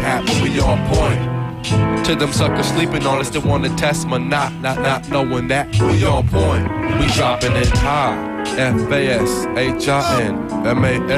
happen, we on point. To them suckers sleeping on us that wanna test my not knowing that we on point. We dropping it high. FASHIN MAS